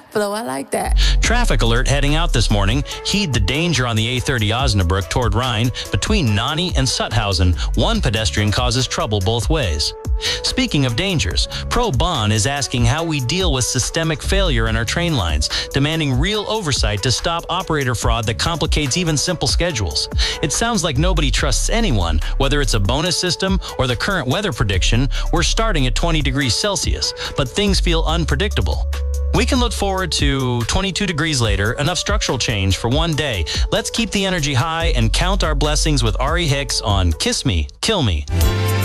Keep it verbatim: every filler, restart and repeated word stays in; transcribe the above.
flow. I like that. Traffic alert heading out this morning. Heed the danger on the A thirty Osnabrück toward Rhine. Between Nani and Sutthausen, one pedestrian causes trouble both ways. Speaking of dangers, ProBahn is asking how we deal with systemic failure in our train lines, demanding real oversight to stop operator fraud that complicates even simple schedules. It sounds like nobody trusts anyone, whether it's a bonus system or the current weather prediction. We're starting at twenty degrees Celsius, but things feel unpredictable. We can look forward to twenty-two degrees later, enough structural change for one day. Let's keep the energy high and count our blessings with Ari Hicks on Kiss Me, Kill Me.